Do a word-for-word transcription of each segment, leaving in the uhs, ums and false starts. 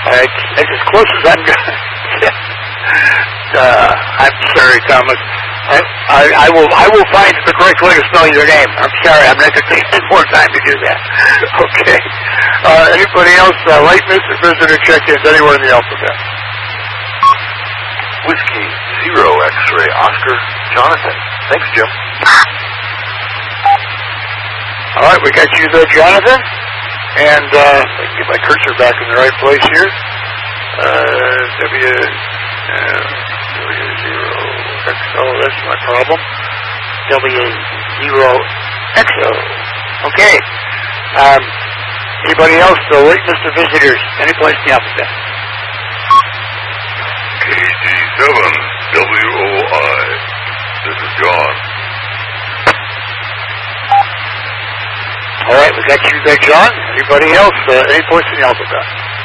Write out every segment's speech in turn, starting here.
Uh, it's, it's as close as I'm going. uh, I'm sorry, Thomas. I, I, I will I will find the correct way to spell your name. I'm sorry, I'm not going to take any more time to do that. Okay. Uh, anybody else uh, like Mister Visitor check-ins anywhere in the alphabet? Whiskey, Zero, X-ray, Oscar, Jonathan. Thanks, Jim. All right, we got you there, Jonathan. And uh, I can get my cursor back in the right place here. Uh, W, uh, W zero X O, that's my problem. W zero X O. Okay. Um, anybody else? So, wait, Mister Visitors, any place in the alphabet? K G seven, W O I. This is John. All right, we got you there, John. Anybody else? Uh, any place in the alphabet?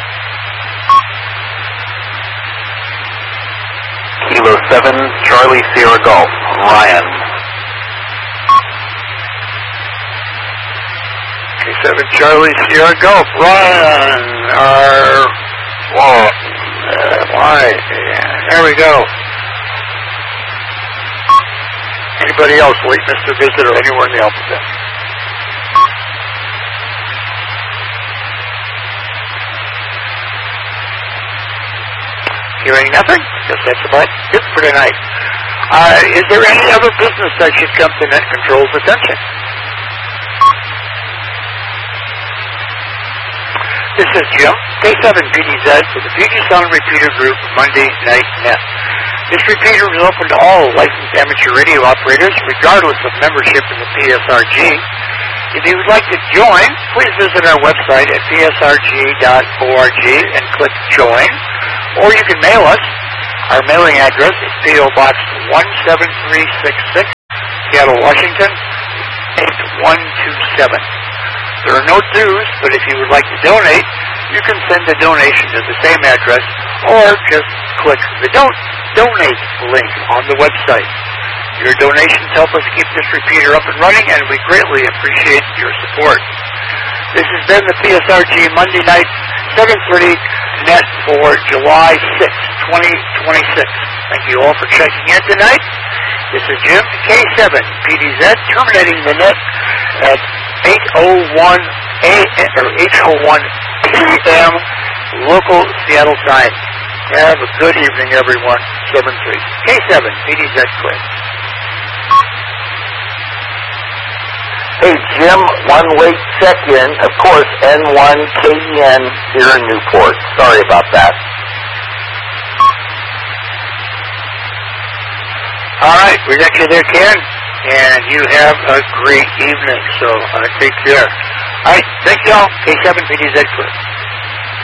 Kilo seven, Charlie Sierra Golf, Ryan. K seven, Charlie Sierra Golf, Ryan. Our, whoa, uh, why? Yeah, there we go. Anybody else? Wait, Mister Visitor, anywhere in the alphabet? Hearing nothing? Guess that's about it for tonight. Uh, is there any other business that should come to Net Control's attention? This is Jim, K seven P D Z for the Puget Sound Repeater Group Monday Night Net. This repeater is open to all licensed amateur radio operators, regardless of membership in the P S R G. If you would like to join, please visit our website at p s r g dot org and click Join. Or you can mail us. Our mailing address is P O Box one seven three six six, Seattle, Washington, eight one two seven. There are no dues, but if you would like to donate, you can send a donation to the same address, or just click the Don't Donate link on the website. Your donations help us keep this repeater up and running, and we greatly appreciate your support. This has been the P S R G Monday night, seven thirty Net for July sixth, twenty twenty-six. Thank you all for checking in tonight. This is Jim, K seven P D Z, terminating the net at eight oh one A M or eight oh one P M local Seattle time. Have a good evening, everyone. seven three K seven P D Z Quit. Hey, Jim, one late check-in. Of course, N one K E N here in Newport. Sorry about that. All right, we got you there, Ken, and you have a great evening, so uh, take care. All right, thank you all. K seven P D Z Quit.